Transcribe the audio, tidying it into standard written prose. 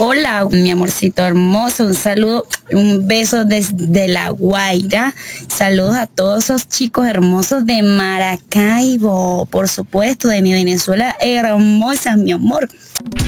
Hola, mi amorcito hermoso, un saludo, un beso desde La Guaira. Saludos a todos esos chicos hermosos de Maracaibo, por supuesto, de mi Venezuela hermosa, mi amor.